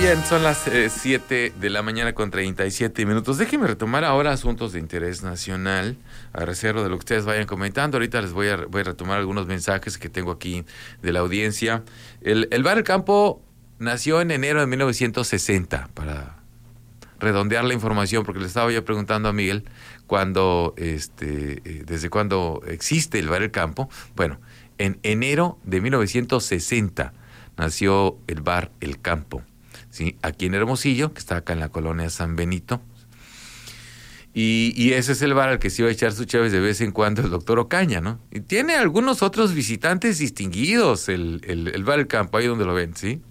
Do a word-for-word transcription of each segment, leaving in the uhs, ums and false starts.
Bien, son las siete eh, de la mañana con treinta y siete minutos. Déjenme retomar ahora asuntos de interés nacional, a reserva de lo que ustedes vayan comentando. Ahorita les voy a, voy a retomar algunos mensajes que tengo aquí de la audiencia. El, el Bar El Campo nació en enero de mil novecientos sesenta, para redondear la información, porque le estaba yo preguntando a Miguel cuándo, este, eh, desde cuándo existe el Bar El Campo. Bueno, en enero de mil novecientos sesenta nació el Bar El Campo, ¿sí? Aquí en Hermosillo, que está acá en la colonia San Benito. Y, y ese es el bar al que se iba a echar sus chaves de vez en cuando el doctor Ocaña, ¿no? Y tiene algunos otros visitantes distinguidos, el, el, el Bar El Campo, ahí donde lo ven, ¿sí?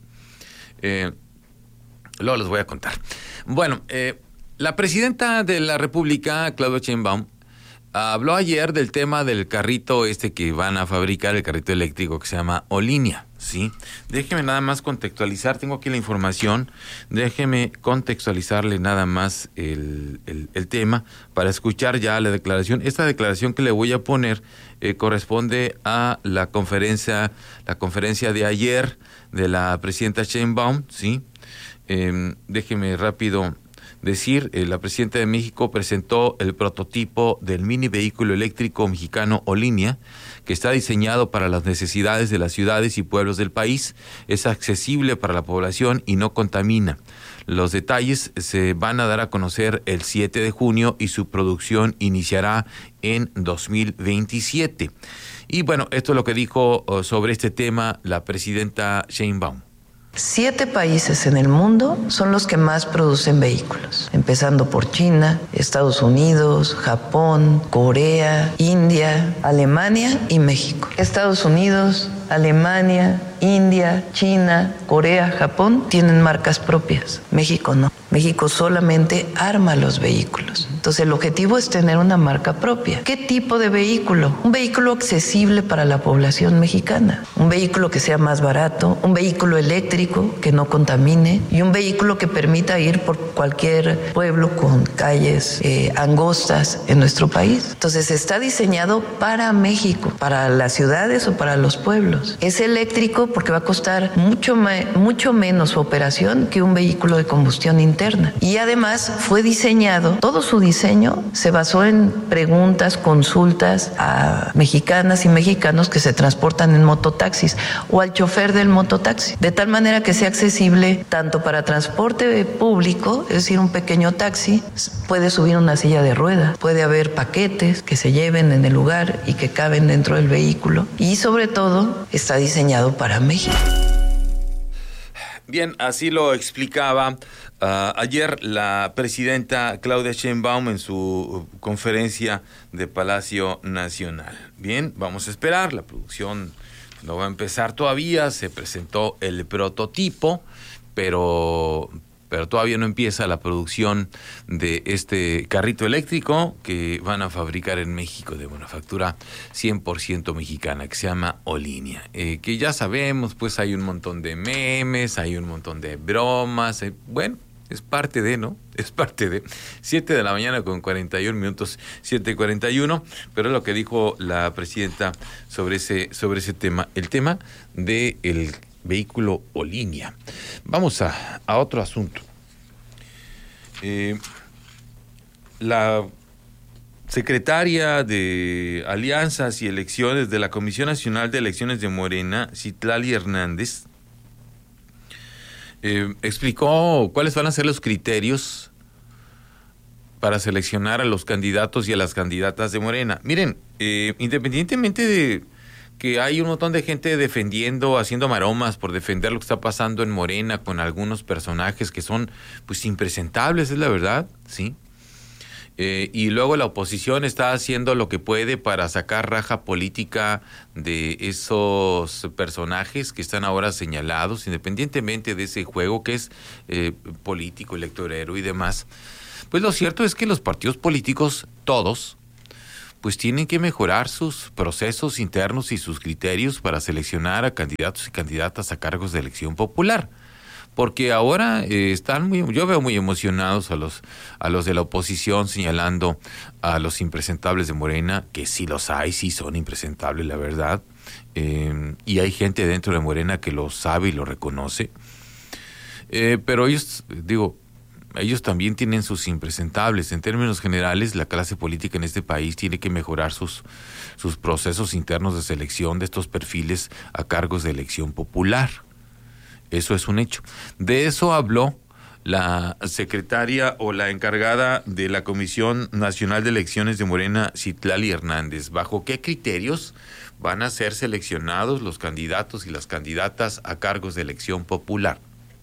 Eh, luego les voy a contar. Bueno, eh, la presidenta de la República, Claudia Sheinbaum, habló ayer del tema del carrito este que van a fabricar, el carrito eléctrico que se llama Olinia, ¿sí? Déjeme nada más contextualizar, tengo aquí la información, déjeme contextualizarle nada más el, el, el tema para escuchar ya la declaración. Esta declaración que le voy a poner eh, corresponde a la conferencia, la conferencia de ayer de la presidenta Sheinbaum, ¿sí? Eh, déjeme rápido decir, eh, la presidenta de México presentó el prototipo del mini vehículo eléctrico mexicano Olinia, que está diseñado para las necesidades de las ciudades y pueblos del país, es accesible para la población y no contamina. Los detalles se van a dar a conocer el siete de junio y su producción iniciará en dos mil veintisiete. Y bueno, esto es lo que dijo uh, sobre este tema la presidenta Sheinbaum. Siete países en el mundo son los que más producen vehículos, empezando por China, Estados Unidos, Japón, Corea, India, Alemania y México. Estados Unidos, Alemania, India, China, Corea, Japón tienen marcas propias. México no. México solamente arma los vehículos. Entonces el objetivo es tener una marca propia. ¿Qué tipo de vehículo? Un vehículo accesible para la población mexicana. Un vehículo que sea más barato, un vehículo eléctrico que no contamine y un vehículo que permita ir por cualquier pueblo con calles eh, angostas en nuestro país. Entonces está diseñado para México, para las ciudades o para los pueblos. Es eléctrico porque va a costar mucho, mucho menos su operación que un vehículo de combustión interna. Y además fue diseñado, todo su diseño se basó en preguntas, consultas a mexicanas y mexicanos que se transportan en mototaxis o al chofer del mototaxi, de tal manera que sea accesible tanto para transporte público, es decir, un pequeño taxi, puede subir una silla de ruedas, puede haber paquetes que se lleven en el lugar y que caben dentro del vehículo y sobre todo está diseñado para México. Bien, así lo explicaba Uh, ayer la presidenta Claudia Sheinbaum en su conferencia de Palacio Nacional. Bien, vamos a esperar, la producción no va a empezar todavía, se presentó el prototipo, pero, pero todavía no empieza la producción de este carrito eléctrico que van a fabricar en México de manufactura cien por ciento mexicana, que se llama Olinia. Eh, que ya sabemos, pues hay un montón de memes, hay un montón de bromas, eh, bueno, es parte de, ¿no? Es parte de. siete de la mañana con cuarenta y un minutos, siete y cuarenta y uno, pero es lo que dijo la presidenta sobre ese, sobre ese tema, el tema del vehículo Olinia. Vamos a, a otro asunto. Eh, la secretaria de Alianzas y Elecciones de la Comisión Nacional de Elecciones de Morena, Citlali Hernández, Eh, explicó cuáles van a ser los criterios para seleccionar a los candidatos y a las candidatas de Morena. Miren, eh, independientemente de que hay un montón de gente defendiendo, haciendo maromas por defender lo que está pasando en Morena con algunos personajes que son pues impresentables, es la verdad, ¿sí? Eh, y luego la oposición está haciendo lo que puede para sacar raja política de esos personajes que están ahora señalados, independientemente de ese juego que es eh, político, electorero y demás. Pues lo cierto es que los partidos políticos, todos, pues tienen que mejorar sus procesos internos y sus criterios para seleccionar a candidatos y candidatas a cargos de elección popular. Porque ahora eh, están muy, yo veo muy emocionados a los a los de la oposición señalando a los impresentables de Morena, que sí los hay, sí son impresentables, la verdad, eh, y hay gente dentro de Morena que lo sabe y lo reconoce. Eh, pero ellos, digo, ellos también tienen sus impresentables. En términos generales, la clase política en este país tiene que mejorar sus, sus procesos internos de selección de estos perfiles a cargos de elección popular. Eso es un hecho. De eso habló la secretaria o la encargada de la Comisión Nacional de Elecciones de Morena, Citlali Hernández. ¿Bajo qué criterios van a ser seleccionados los candidatos y las candidatas a cargos de elección popular?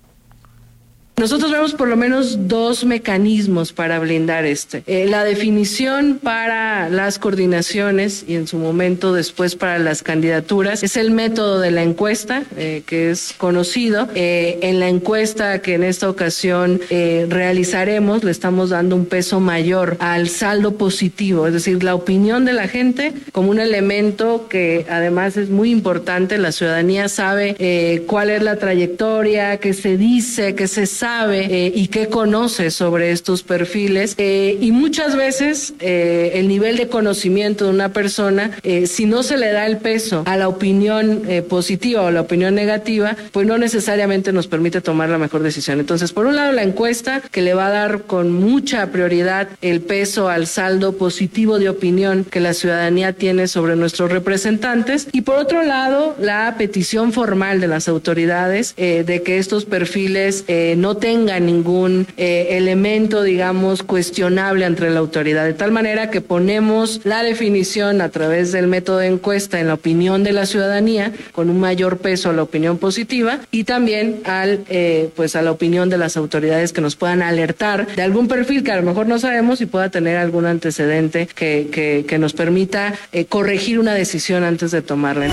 Nosotros vemos por lo menos dos mecanismos para blindar este. Eh, la definición para las coordinaciones y en su momento después para las candidaturas es el método de la encuesta, eh, que es conocido. Eh, en la encuesta que en esta ocasión eh, realizaremos, le estamos dando un peso mayor al saldo positivo, es decir, la opinión de la gente como un elemento que además es muy importante. La ciudadanía sabe eh, cuál es la trayectoria, qué se dice, qué se sabe. sabe eh, y qué conoce sobre estos perfiles eh, y muchas veces eh, el nivel de conocimiento de una persona, eh, si no se le da el peso a la opinión eh, positiva o la opinión negativa, pues no necesariamente nos permite tomar la mejor decisión. Entonces, por un lado, la encuesta que le va a dar con mucha prioridad el peso al saldo positivo de opinión que la ciudadanía tiene sobre nuestros representantes, y por otro lado, la petición formal de las autoridades eh, de que estos perfiles eh, no tenga ningún eh, elemento, digamos, cuestionable entre la autoridad, de tal manera que ponemos la definición a través del método de encuesta en la opinión de la ciudadanía, con un mayor peso a la opinión positiva y también al, eh, pues a la opinión de las autoridades que nos puedan alertar de algún perfil que a lo mejor no sabemos y pueda tener algún antecedente que, que, que nos permita eh, corregir una decisión antes de tomarla.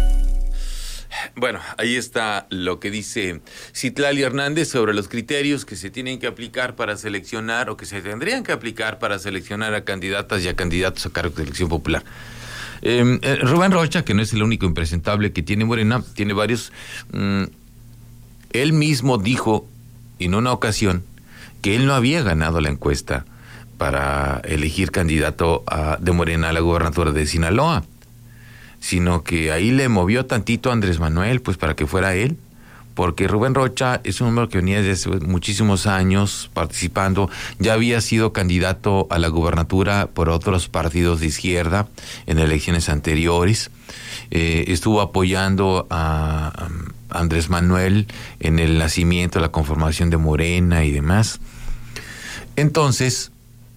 Bueno, ahí está lo que dice Citlali Hernández sobre los criterios que se tienen que aplicar para seleccionar o que se tendrían que aplicar para seleccionar a candidatas y a candidatos a cargos de elección popular. Eh, eh, Rubén Rocha, que no es el único impresentable que tiene Morena, tiene varios. Mm, él mismo dijo en una ocasión que él no había ganado la encuesta para elegir candidato a, de Morena a la gobernatura de Sinaloa, sino que ahí le movió tantito a Andrés Manuel, pues para que fuera él, porque Rubén Rocha es un hombre que venía desde hace muchísimos años participando, ya había sido candidato a la gubernatura por otros partidos de izquierda en elecciones anteriores, eh, estuvo apoyando a, a Andrés Manuel en el nacimiento, la conformación de Morena y demás. Entonces,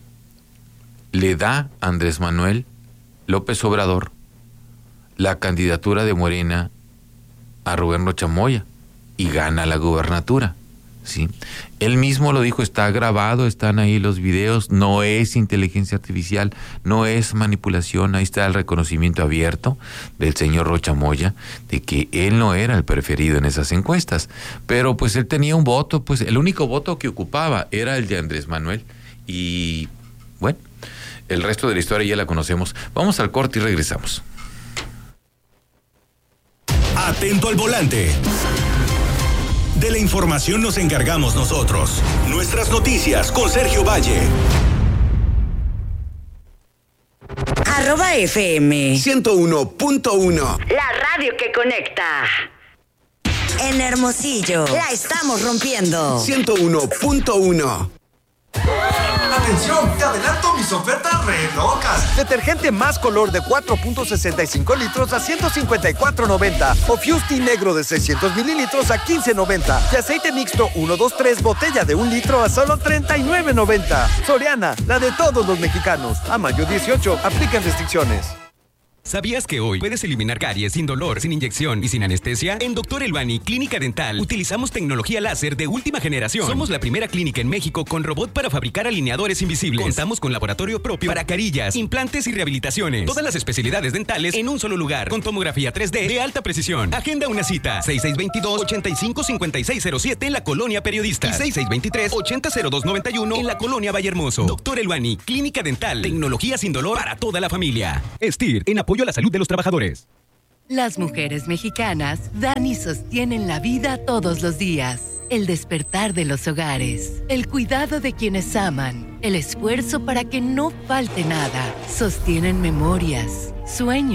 le da a Andrés Manuel López Obrador la candidatura de Morena a Rubén Rocha Moya y gana la gubernatura, ¿sí? Él mismo lo dijo, está grabado, están ahí los videos, no es inteligencia artificial, no es manipulación, ahí está el reconocimiento abierto del señor Rocha Moya de que él no era el preferido en esas encuestas, pero pues él tenía un voto, pues el único voto que ocupaba era el de Andrés Manuel y bueno, el resto de la historia ya la conocemos. Vamos al corte y regresamos. Atento al volante. De la información nos encargamos nosotros. Nuestras noticias con Sergio Valle. Arroba F M ciento uno punto uno. La radio que conecta. En Hermosillo, la estamos rompiendo. ciento uno punto uno. ¡Atención! ¡Te adelanto mis ofertas re locas! Detergente Más Color de cuatro punto sesenta y cinco litros a ciento cincuenta y cuatro noventa. O Fusti Negro de seiscientos mililitros a quince noventa. Y aceite mixto uno dos tres botella de un litro a solo treinta y nueve noventa. Soriana, la de todos los mexicanos. A mayo dieciocho, aplican restricciones. ¿Sabías que hoy puedes eliminar caries sin dolor, sin inyección y sin anestesia? En Doctor Elbani Clínica Dental utilizamos tecnología láser de última generación. Somos la primera clínica en México con robot para fabricar alineadores invisibles. Contamos con laboratorio propio para carillas, implantes y rehabilitaciones. Todas las especialidades dentales en un solo lugar, con tomografía tres D de alta precisión. Agenda una cita. seis seis dos dos, ocho cinco cinco seis cero siete en la Colonia Periodista. Y seis seis dos tres, ocho cero cero dos nueve uno en la Colonia Vallehermoso. Doctor Elbani Clínica Dental. Tecnología sin dolor para toda la familia. Estir, en apoyo a la salud de los trabajadores. Las mujeres mexicanas dan y sostienen la vida todos los días. El despertar de los hogares, el cuidado de quienes aman, el esfuerzo para que no falte nada. Sostienen memorias, sueños,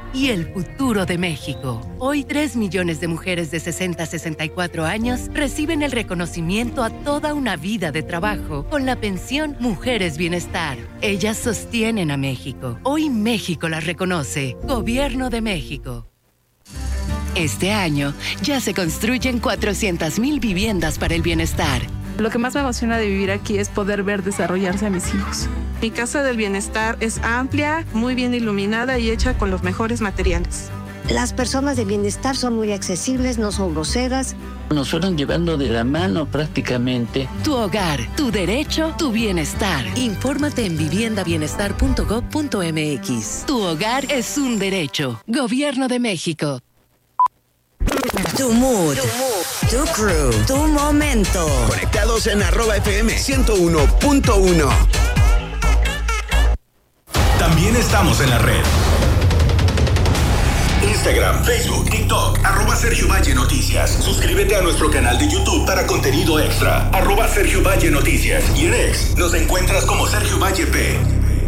y el futuro de México. Hoy, tres millones de mujeres de sesenta a sesenta y cuatro años reciben el reconocimiento a toda una vida de trabajo con la pensión Mujeres Bienestar. Ellas sostienen a México. Hoy México las reconoce. Gobierno de México. Este año ya se construyen cuatrocientas mil viviendas para el bienestar. Lo que más me emociona de vivir aquí es poder ver desarrollarse a mis hijos. Mi casa del bienestar es amplia, muy bien iluminada y hecha con los mejores materiales. Las personas de bienestar son muy accesibles, no son groseras. Nos fueron llevando de la mano prácticamente. Tu hogar, tu derecho, tu bienestar. Infórmate en vivienda bienestar punto gob punto eme equis. Tu hogar es un derecho. Gobierno de México. Tu mood, tu crew, tu momento. Conectados en arroba F M ciento uno punto uno. También estamos en la red. Instagram, Facebook, TikTok, arroba Sergio Valle Noticias. Suscríbete a nuestro canal de YouTube para contenido extra, arroba Sergio Valle Noticias. Y en X nos encuentras como Sergio Valle P.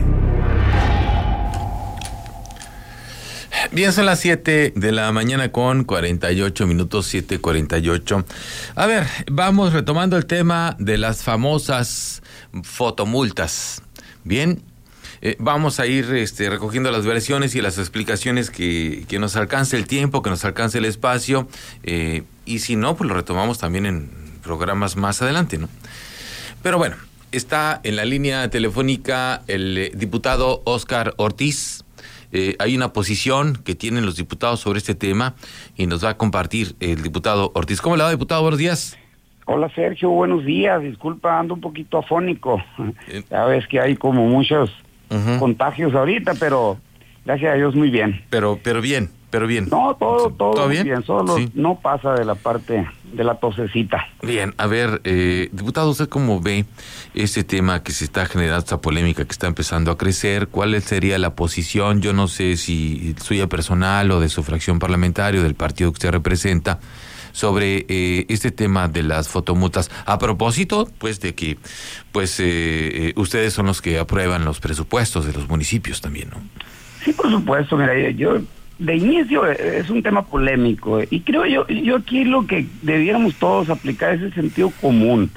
Bien, son las siete de la mañana con cuarenta y ocho minutos, siete cuarenta y ocho. A ver, vamos retomando el tema de las famosas fotomultas. Bien, eh, vamos a ir este, recogiendo las versiones y las explicaciones que, que nos alcance el tiempo, que nos alcance el espacio, eh, y si no, pues lo retomamos también en programas más adelante, ¿no? Pero bueno, está en la línea telefónica el eh, diputado Óscar Ortiz. Eh, hay una posición que tienen los diputados sobre este tema y nos va a compartir el diputado Ortiz. ¿Cómo le va, diputado? Buenos días. Hola, Sergio, buenos días. Disculpa, ando un poquito afónico. Ya ves que hay como muchos uh-huh. contagios ahorita, pero gracias a Dios muy bien. Pero pero bien, pero bien. No, todo, todo, ¿Todo bien? bien. Solo ¿Sí? no pasa de la parte de la tosecita. Bien, a ver, eh, diputado, ¿usted cómo ve este tema que se está generando, esta polémica que está empezando a crecer? ¿Cuál sería la posición? Yo no sé si suya personal o de su fracción parlamentaria o del partido que usted representa sobre eh, este tema de las fotomultas. A propósito, pues, de que pues eh, eh, ustedes son los que aprueban los presupuestos de los municipios también, ¿no? Sí, por supuesto. Mira, yo de inicio es un tema polémico y creo yo, yo aquí lo que debiéramos todos aplicar es el sentido común.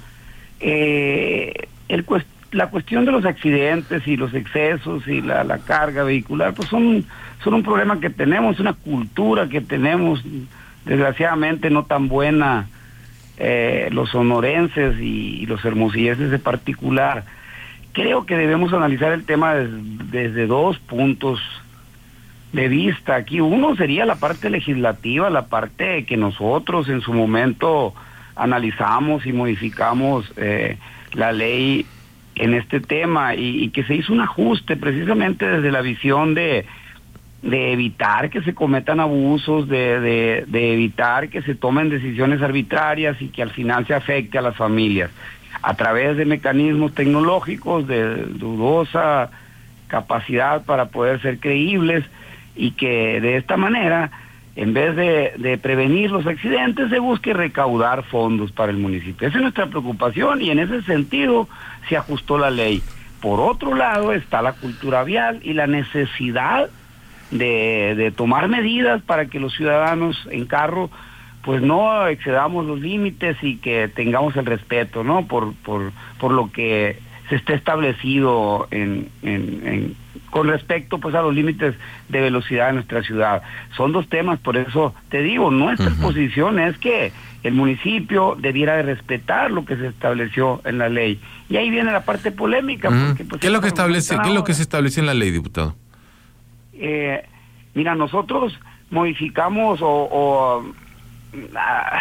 Eh, el cuest- la cuestión de los accidentes y los excesos y la, la carga vehicular, pues son, son un problema que tenemos, una cultura que tenemos, desgraciadamente no tan buena, eh, los sonorenses y, y los hermosillenses de particular. Creo que debemos analizar el tema des, desde dos puntos de vista. Aquí uno sería la parte legislativa, la parte que nosotros en su momento analizamos y modificamos eh, la ley en este tema y, y que se hizo un ajuste precisamente desde la visión de de evitar que se cometan abusos, de, de, de evitar que se tomen decisiones arbitrarias y que al final se afecte a las familias a través de mecanismos tecnológicos de dudosa capacidad para poder ser creíbles, y que de esta manera, en vez de, de prevenir los accidentes, se busque recaudar fondos para el municipio. Esa es nuestra preocupación y en ese sentido se ajustó la ley. Por otro lado está la cultura vial y la necesidad de, de tomar medidas para que los ciudadanos en carro pues no excedamos los límites y que tengamos el respeto, ¿no? Por, por, por lo que se esté establecido en, en, en, con respecto pues a los límites de velocidad de nuestra ciudad. Son dos temas, por eso te digo, nuestra uh-huh. posición es que el municipio debiera de respetar lo que se estableció en la ley. Y ahí viene la parte polémica. Uh-huh. Porque, pues, ¿Qué es lo que establece, ¿qué es lo que se establece en la ley, diputado? Eh, mira, nosotros modificamos o, o ah,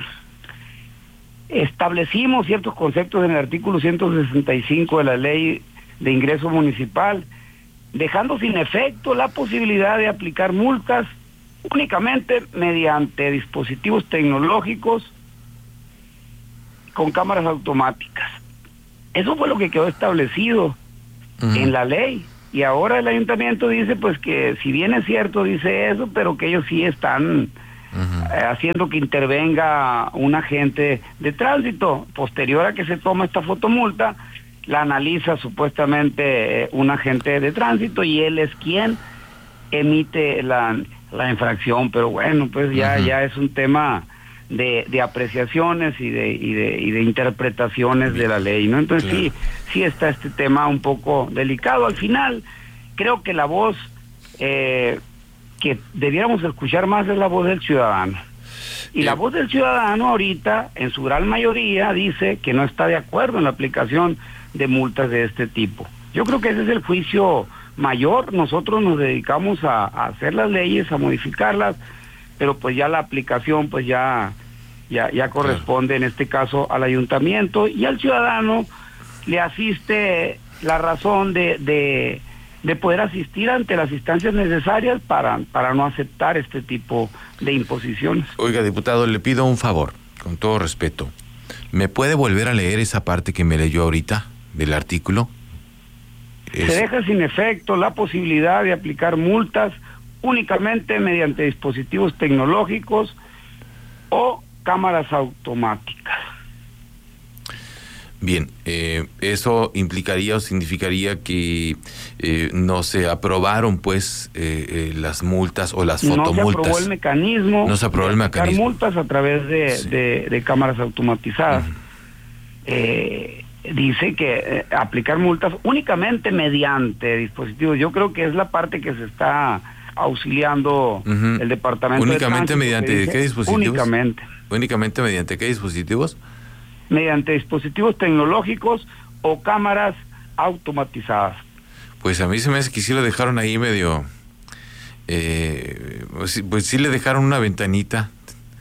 establecimos ciertos conceptos en el artículo ciento sesenta y cinco de la ley de ingreso municipal, dejando sin efecto la posibilidad de aplicar multas únicamente mediante dispositivos tecnológicos con cámaras automáticas. Eso fue lo que quedó establecido uh-huh. en la ley. Y ahora el ayuntamiento dice pues que si bien es cierto dice eso, pero que ellos sí están uh-huh. eh, haciendo que intervenga un agente de tránsito. Posterior a que se toma esta fotomulta, la analiza supuestamente eh, un agente de tránsito y él es quien emite la, la infracción, pero bueno, pues ya, uh-huh. ya es un tema de, de apreciaciones y de, y de, y de interpretaciones de la ley, ¿no? Entonces claro. sí, sí está este tema un poco delicado. Al final, creo que la voz eh, que debiéramos escuchar más es la voz del ciudadano. Y eh. la voz del ciudadano ahorita, en su gran mayoría, dice que no está de acuerdo en la aplicación de multas de este tipo. Yo creo que ese es el juicio mayor. Nosotros nos dedicamos a, a hacer las leyes, a modificarlas, pero pues ya la aplicación pues ya ya, ya corresponde claro. en este caso al ayuntamiento, y al ciudadano le asiste la razón de, de, de poder asistir ante las instancias necesarias para, para no aceptar este tipo de imposiciones. Oiga, diputado, le pido un favor, con todo respeto. ¿Me puede volver a leer esa parte que me leyó ahorita del artículo? Es... Se deja sin efecto la posibilidad de aplicar multas únicamente mediante dispositivos tecnológicos o cámaras automáticas. Bien, eh, eso implicaría o significaría que eh, no se aprobaron pues eh, eh, las multas o las fotomultas. No se aprobó el mecanismo. No se aprobó el mecanismo. multas a través de, sí. de, de cámaras automatizadas. Uh-huh. eh, dice que eh, aplicar multas únicamente mediante dispositivos. Yo creo que es la parte que se está auxiliando uh-huh. el departamento únicamente de mediante dice, qué dispositivos únicamente únicamente mediante qué dispositivos mediante dispositivos tecnológicos o cámaras automatizadas. Pues a mí se me hace que sí lo dejaron ahí medio eh, pues, pues sí le dejaron una ventanita,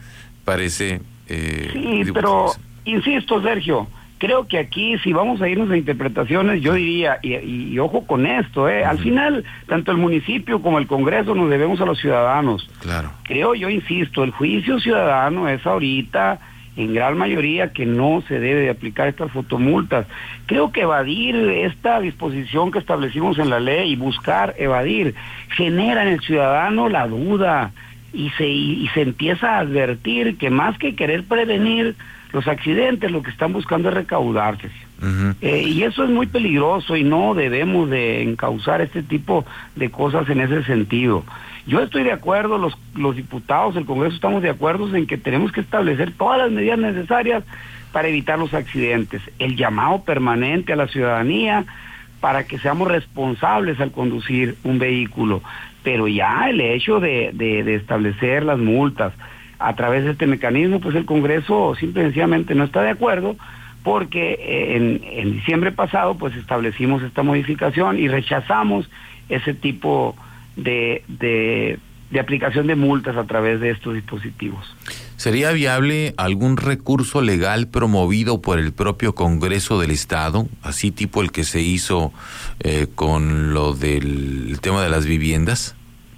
parece eh, sí digo, pero pues, insisto, Sergio, creo que aquí, si vamos a irnos a interpretaciones, yo diría, y, y, y ojo con esto, eh, uh-huh. al final, tanto el municipio como el Congreso nos debemos a los ciudadanos. Claro. Creo, yo insisto, el juicio ciudadano es ahorita, en gran mayoría, que no se debe de aplicar estas fotomultas. Creo que evadir esta disposición que establecimos en la ley y buscar evadir, genera en el ciudadano la duda y se, y, y se empieza a advertir que más que querer prevenir los accidentes, lo que están buscando es recaudarse. Uh-huh. Eh, y eso es muy peligroso y no debemos de encauzar este tipo de cosas en ese sentido. Yo estoy de acuerdo, los, los diputados del Congreso estamos de acuerdo en que tenemos que establecer todas las medidas necesarias para evitar los accidentes. El llamado permanente a la ciudadanía para que seamos responsables al conducir un vehículo. Pero ya el hecho de, de, de establecer las multas a través de este mecanismo, pues el Congreso simple y sencillamente no está de acuerdo, porque en, en diciembre pasado pues establecimos esta modificación y rechazamos ese tipo de, de, de aplicación de multas a través de estos dispositivos. ¿Sería viable algún recurso legal promovido por el propio Congreso del Estado, así tipo el que se hizo eh, con lo del tema de las viviendas?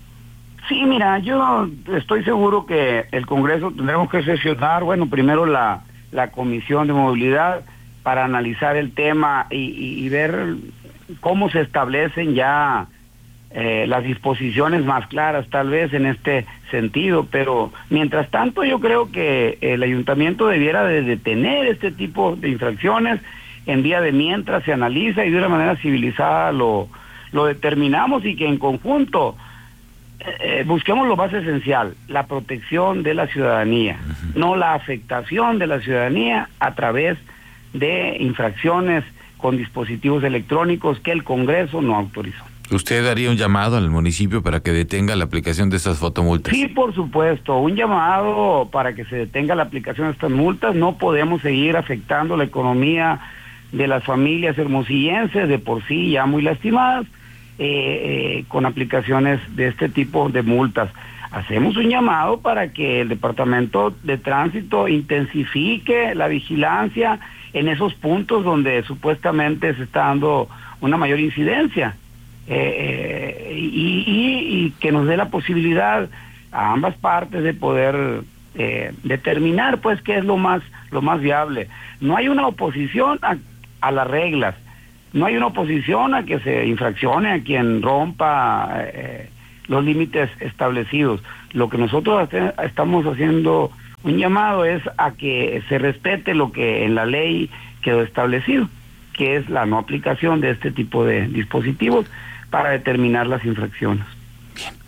Sí, mira, yo estoy seguro que el Congreso tendremos que sesionar, bueno, primero la, la Comisión de Movilidad para analizar el tema y, y, y ver cómo se establecen ya eh, las disposiciones más claras, tal vez en este sentido, pero mientras tanto yo creo que el ayuntamiento debiera de detener este tipo de infracciones en vía de mientras se analiza y de una manera civilizada lo, lo determinamos y que en conjunto Eh, busquemos lo más esencial, la protección de la ciudadanía, uh-huh. no la afectación de la ciudadanía a través de infracciones con dispositivos electrónicos que el Congreso no autorizó. ¿Usted daría un llamado al municipio para que detenga la aplicación de estas fotomultas? Sí, por supuesto, un llamado para que se detenga la aplicación de estas multas. No podemos seguir afectando la economía de las familias hermosillenses, de por sí ya muy lastimadas, Eh, eh, con aplicaciones de este tipo de multas. Hacemos un llamado para que el Departamento de Tránsito intensifique la vigilancia en esos puntos donde supuestamente se está dando una mayor incidencia eh, eh, y, y, y que nos dé la posibilidad a ambas partes de poder eh, determinar pues qué es lo más lo más viable. No hay una oposición a, a las reglas. No hay una oposición a que se infraccione a quien rompa eh, los límites establecidos. Lo que nosotros hace, estamos haciendo un llamado es a que se respete lo que en la ley quedó establecido, que es la no aplicación de este tipo de dispositivos para determinar las infracciones. Bien.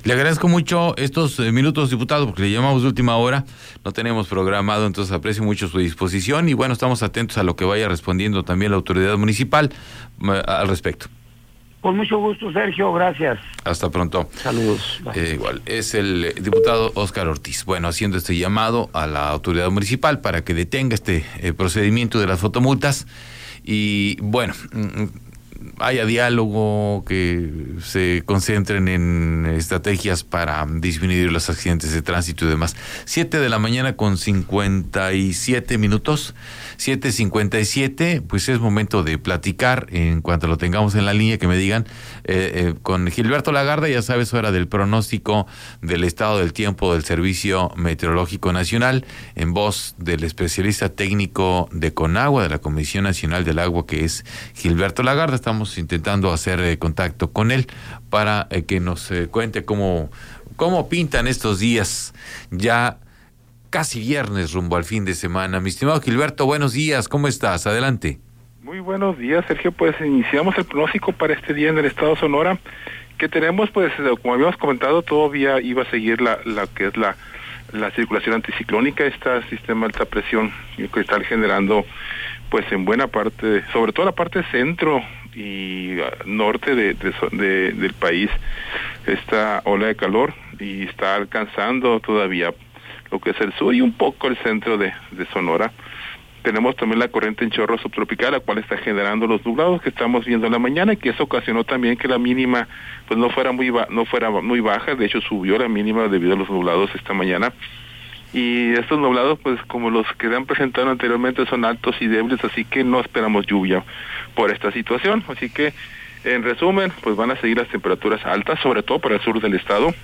Le agradezco mucho estos eh, minutos, diputado, porque le llamamos de última hora, no tenemos programado, entonces aprecio mucho su disposición y bueno, estamos atentos a lo que vaya respondiendo también la autoridad municipal eh, al respecto. Con mucho gusto, Sergio, gracias. Hasta pronto. Saludos. Eh, igual, es el eh, diputado Óscar Ortiz. Bueno, haciendo este llamado a la autoridad municipal para que detenga este eh, procedimiento de las fotomultas y bueno, haya diálogo, que se concentren en estrategias para disminuir los accidentes de tránsito y demás. Siete de la mañana con cincuenta y siete minutos, siete cincuenta y siete, pues es momento de platicar en cuanto lo tengamos en la línea, que me digan eh, eh, con Gilberto Lagarda, ya sabes, hora del pronóstico del estado del tiempo del Servicio Meteorológico Nacional, en voz del especialista técnico de Conagua, de la Comisión Nacional del Agua, que es Gilberto Lagarda. Estamos intentando hacer eh, contacto con él para eh, que nos eh, cuente cómo, cómo pintan estos días, ya casi viernes rumbo al fin de semana. Mi estimado Gilberto, buenos días, ¿cómo estás? Adelante. Muy buenos días, Sergio. Pues iniciamos el pronóstico para este día en el estado de Sonora, que tenemos, pues, como habíamos comentado, todavía iba a seguir la, la que es la, la circulación anticiclónica, este sistema de alta presión que está generando, pues, en buena parte, sobre todo la parte centro y norte de, de, de, del país, esta ola de calor, y está alcanzando todavía lo que es el sur y un poco el centro de, de Sonora. Tenemos también la corriente en chorro subtropical, la cual está generando los nublados que estamos viendo en la mañana, y que eso ocasionó también que la mínima pues no fuera muy ba- no fuera muy baja. De hecho, subió la mínima debido a los nublados esta mañana. Y estos nublados, pues como los que se han presentado anteriormente, son altos y débiles, así que no esperamos lluvia por esta situación. Así que, en resumen, pues van a seguir las temperaturas altas, sobre todo para el sur del estado,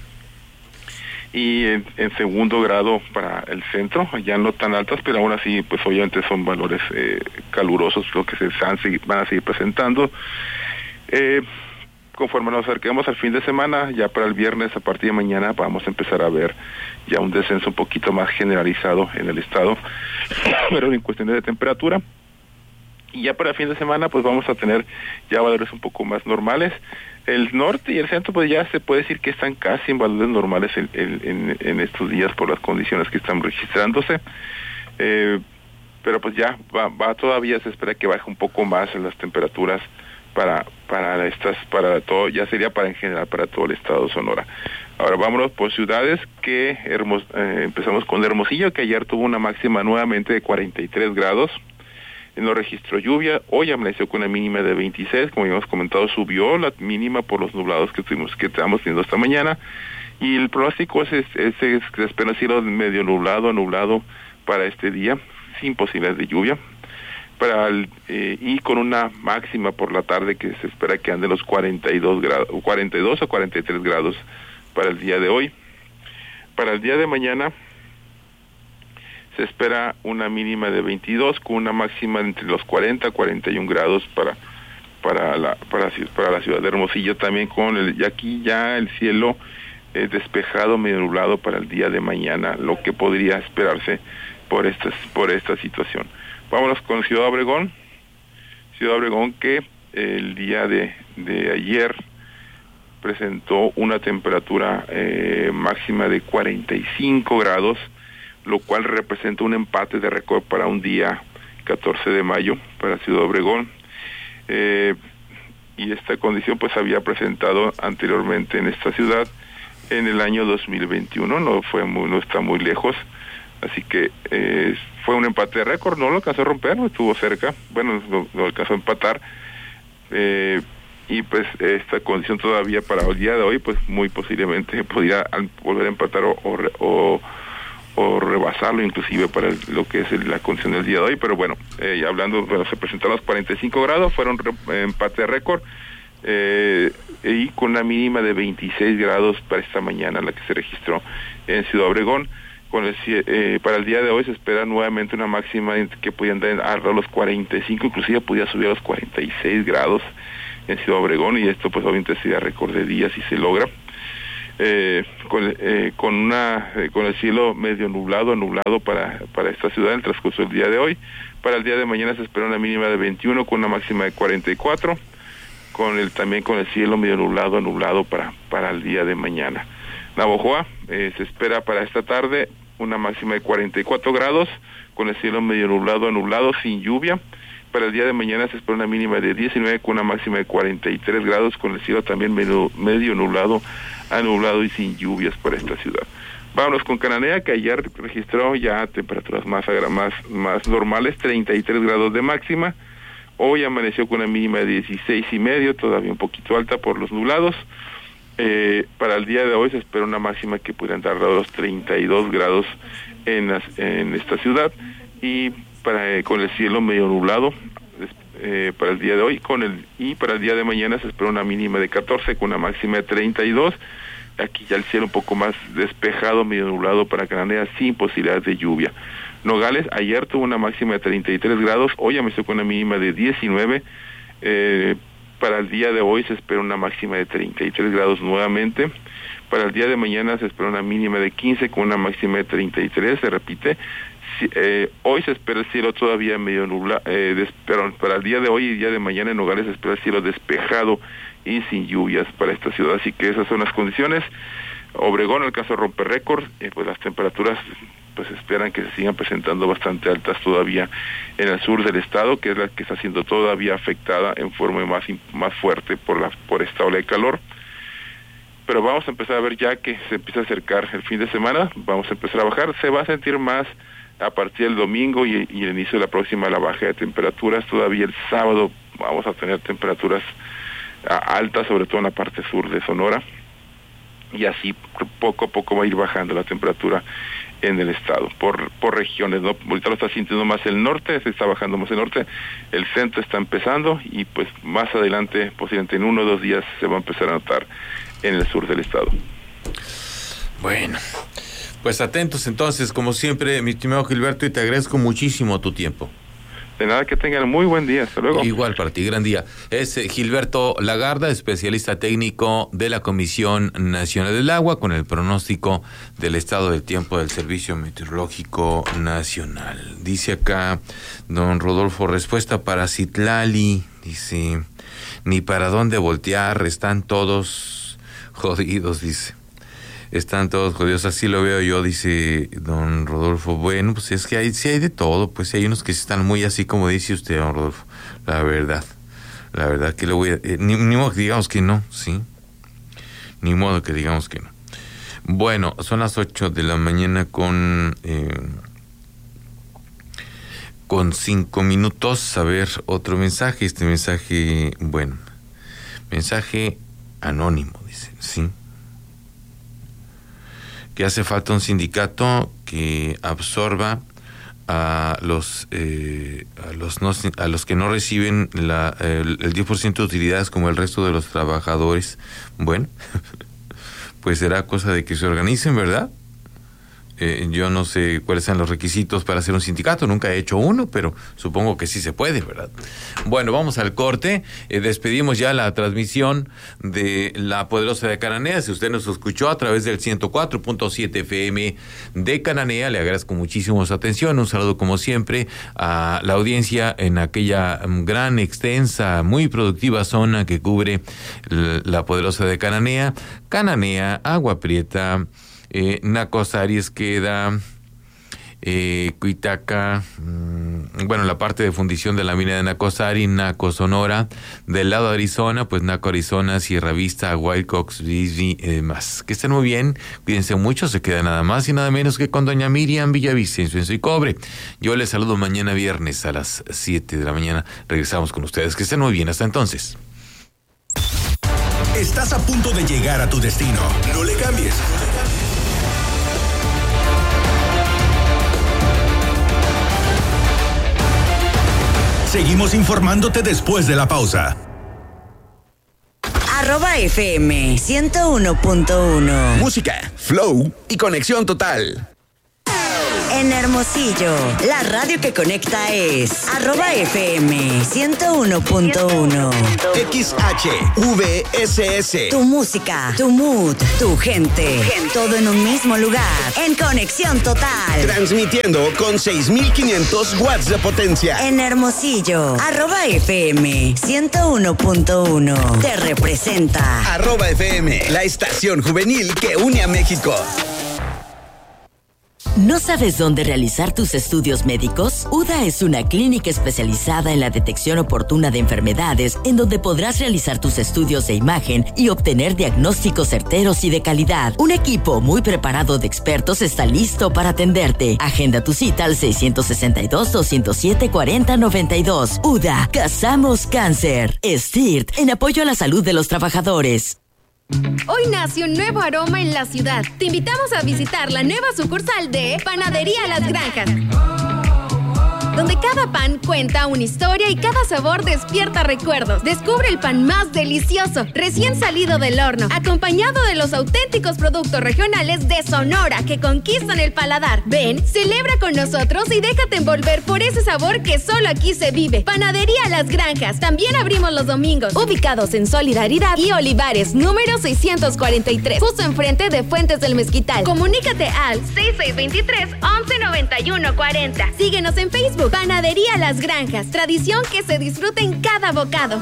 y en, en segundo grado para el centro, ya no tan altas, pero aún así, pues obviamente son valores eh, calurosos lo que se van, van a seguir presentando. Eh, conforme nos acerquemos al fin de semana, ya para el viernes, a partir de mañana, vamos a empezar a ver ya un descenso un poquito más generalizado en el estado, pero en cuestiones de temperatura. Y ya para el fin de semana, pues vamos a tener ya valores un poco más normales. El norte y el centro, pues ya se puede decir que están casi en valores normales en, en, en estos días por las condiciones que están registrándose. Eh, pero pues ya va, va todavía se espera que baje un poco más en las temperaturas para para estas para todo, ya sería para en general para todo el estado de Sonora. Ahora vámonos por ciudades, que Hermos, eh, empezamos con Hermosillo, que ayer tuvo una máxima nuevamente de cuarenta y tres grados. No registró lluvia, hoy amaneció con una mínima de veintiséis, como habíamos comentado, subió la mínima por los nublados que tuvimos, que estamos teniendo esta mañana, y el pronóstico es, es, es, es que espera cielo medio nublado, nublado para este día, sin posibilidades de lluvia, para el, eh, y con una máxima por la tarde que se espera que ande los cuarenta y dos grados, cuarenta y dos o cuarenta y tres grados para el día de hoy. Para el día de mañana se espera una mínima de veintidós con una máxima entre los cuarenta y cuarenta y uno grados para para la para, para la ciudad de Hermosillo, también con el y aquí ya el cielo eh, despejado, medio nublado para el día de mañana, lo que podría esperarse por estas por esta situación. Vámonos con Ciudad Obregón. Ciudad Obregón, que el día de, de ayer presentó una temperatura eh, máxima de cuarenta y cinco grados, lo cual representa un empate de récord para un día catorce de mayo para Ciudad Obregón. Eh, y esta condición pues había presentado anteriormente en esta ciudad en el año dos mil veintiuno, no fue muy, no está muy lejos, así que eh, fue un empate de récord, no lo alcanzó a romper, no estuvo cerca, bueno, lo, lo alcanzó a empatar, eh, y pues esta condición todavía para el día de hoy pues muy posiblemente podría volver a empatar o, o, o o rebasarlo inclusive para el, lo que es el, la condición del día de hoy, pero bueno, eh, hablando, bueno, se presentaron los cuarenta y cinco grados, fueron re, eh, empate de récord, eh, y con una mínima de veintiséis grados para esta mañana, la que se registró en Ciudad Obregón. Con el, eh, para el día de hoy se espera nuevamente una máxima que podía andar a los cuarenta y cinco, inclusive podía subir a los cuarenta y seis grados en Ciudad Obregón, y esto pues obviamente sería récord de día si se logra. Eh, con, eh, con una eh, con el cielo medio nublado, nublado para para esta ciudad en el transcurso del día de hoy. Para el día de mañana se espera una mínima de veintiuno con una máxima de cuarenta y cuatro, con el también con el cielo medio nublado, nublado para para el día de mañana. Navojoa, eh, se espera para esta tarde una máxima de cuarenta y cuatro grados, con el cielo medio nublado a nublado, sin lluvia. Para el día de mañana se espera una mínima de diecinueve con una máxima de cuarenta y tres grados, con el cielo también medio, medio nublado a nublado y sin lluvias para esta ciudad. Vámonos con Cananea, que ayer registró ya temperaturas más, más, más normales, treinta y tres grados de máxima. Hoy amaneció con una mínima de dieciséis y medio, todavía un poquito alta por los nublados. Eh, para el día de hoy se espera una máxima que pudiera andar a los treinta y dos grados en, las, en esta ciudad, y para eh, con el cielo medio nublado eh, para el día de hoy, con el y para el día de mañana se espera una mínima de catorce con una máxima de treinta y dos. Aquí ya el cielo un poco más despejado, medio nublado para Cananea, sin posibilidades de lluvia. Nogales ayer tuvo una máxima de treinta y tres grados, hoy amaneció con una mínima de diecinueve. Eh, para el día de hoy se espera una máxima de treinta y tres grados nuevamente. Para el día de mañana se espera una mínima de quince con una máxima de treinta y tres, se repite. Eh, hoy se espera el cielo todavía medio nublado, eh, des, perdón, para el día de hoy y el día de mañana en Nogales se espera el cielo despejado y sin lluvias para esta ciudad, así que esas son las condiciones. Obregón alcanzó a romper récord, eh, pues las temperaturas pues esperan que se sigan presentando bastante altas todavía en el sur del estado, que es la que está siendo todavía afectada en forma más, más fuerte por la por esta ola de calor. Pero vamos a empezar a ver ya que se empieza a acercar el fin de semana, vamos a empezar a bajar, se va a sentir más a partir del domingo y, y el inicio de la próxima la baja de temperaturas. Todavía el sábado vamos a tener temperaturas a, altas, sobre todo en la parte sur de Sonora, y así poco a poco va a ir bajando la temperatura en el estado, por por regiones, ¿no? Ahorita lo está sintiendo más el norte, se está bajando más el norte, el centro está empezando, y pues más adelante, posiblemente en uno o dos días, se va a empezar a notar en el sur del estado. Bueno, pues atentos entonces, como siempre, mi estimado Gilberto, y te agradezco muchísimo tu tiempo. De nada, que tengan muy buen día, hasta luego. Igual para ti, gran día. Es eh, Gilberto Lagarda, especialista técnico de la Comisión Nacional del Agua, con el pronóstico del estado del tiempo del Servicio Meteorológico Nacional. Dice acá don Rodolfo, respuesta para Citlali, dice, ni para dónde voltear, están todos jodidos, dice. Están todos jodidos, así lo veo yo, dice don Rodolfo. Bueno, pues es que hay, sí hay de todo, pues hay unos que están muy así como dice usted, don Rodolfo. La verdad, la verdad que lo voy a... Eh, ni, ni modo que digamos que no, ¿sí? Ni modo que digamos que no. Bueno, son las ocho de la mañana con... Eh, con cinco minutos. A ver, otro mensaje, este mensaje, bueno, mensaje anónimo, dice, ¿sí? Que hace falta un sindicato que absorba a los eh, a los no, a los que no reciben la, el, el diez por ciento de utilidades como el resto de los trabajadores. Bueno, pues será cosa de que se organicen, ¿verdad? Eh, yo no sé cuáles sean los requisitos para hacer un sindicato, nunca he hecho uno, pero supongo que sí se puede, ¿verdad? Bueno, vamos al corte, eh, despedimos ya la transmisión de La Poderosa de Cananea. Si usted nos escuchó a través del ciento cuatro punto siete F M de Cananea, le agradezco muchísimo su atención, un saludo como siempre a la audiencia en aquella gran, extensa, muy productiva zona que cubre La Poderosa de Cananea, Cananea, Agua Prieta, Eh, Nacosari, Esqueda, eh, Cuitaca, mmm, bueno, la parte de fundición de la mina de Nacosari, Naco Sonora, del lado de Arizona, pues Naco Arizona, Sierra Vista, White Cox, Bisbee y demás. Que estén muy bien, cuídense mucho, se queda nada más y nada menos que con doña Miriam Villavicencio y Cobre. Yo les saludo mañana viernes a las siete de la mañana, regresamos con ustedes, que estén muy bien, hasta entonces. Estás a punto de llegar a tu destino, no le cambies. Seguimos informándote después de la pausa. Arroba F M ciento uno punto uno. Música, flow y conexión total. En Hermosillo, la radio que conecta es arroba F M ciento uno punto uno. X H V S S. Tu música, tu mood, tu gente. Todo en un mismo lugar. En conexión total. Transmitiendo con seis mil quinientos watts de potencia. En Hermosillo, arroba F M ciento uno punto uno. Te representa. Arroba F M, la estación juvenil que une a México. ¿No sabes dónde realizar tus estudios médicos? U D A es una clínica especializada en la detección oportuna de enfermedades, en donde podrás realizar tus estudios de imagen y obtener diagnósticos certeros y de calidad. Un equipo muy preparado de expertos está listo para atenderte. Agenda tu cita al seis sesenta y dos, doscientos siete, cuarenta, noventa y dos. U D A, Cazamos Cáncer. S T I R T, en apoyo a la salud de los trabajadores. Hoy nace un nuevo aroma en la ciudad. Te invitamos a visitar la nueva sucursal de Panadería Las Granjas, donde cada pan cuenta una historia y cada sabor despierta recuerdos. Descubre el pan más delicioso, recién salido del horno, acompañado de los auténticos productos regionales de Sonora que conquistan el paladar. Ven, celebra con nosotros y déjate envolver por ese sabor que solo aquí se vive. Panadería Las Granjas. También abrimos los domingos, ubicados en Solidaridad y Olivares, número seiscientos cuarenta y tres, justo enfrente de Fuentes del Mezquital. Comunícate al seis seis dos tres, once noventa y uno cuarenta. Síguenos en Facebook. Panadería Las Granjas, tradición que se disfruta en cada bocado.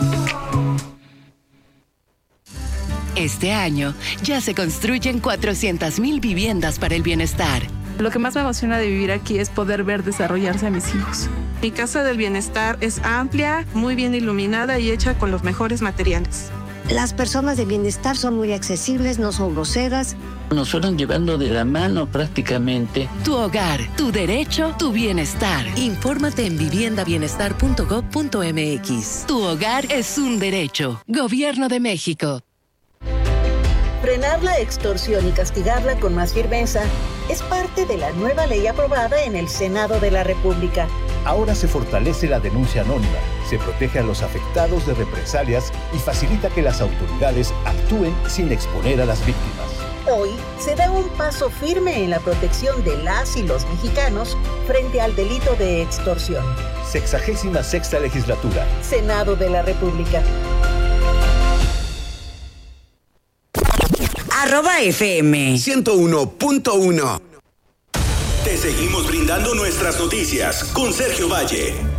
Este año ya se construyen cuatrocientas mil viviendas para el bienestar. Lo que más me emociona de vivir aquí es poder ver desarrollarse a mis hijos. Mi casa del bienestar es amplia, muy bien iluminada y hecha con los mejores materiales. Las personas de bienestar son muy accesibles, no son groseras. Nos fueron llevando de la mano prácticamente. Tu hogar, tu derecho, tu bienestar. Infórmate en vivienda bienestar punto gob punto m x. Tu hogar es un derecho. Gobierno de México. Frenar la extorsión y castigarla con más firmeza es parte de la nueva ley aprobada en el Senado de la República. Ahora se fortalece la denuncia anónima, se protege a los afectados de represalias y facilita que las autoridades actúen sin exponer a las víctimas. Hoy se da un paso firme en la protección de las y los mexicanos frente al delito de extorsión. Sexagésima sexta legislatura. Senado de la República. Arroba F M ciento uno punto uno. Te seguimos brindando nuestras noticias con Sergio Valle.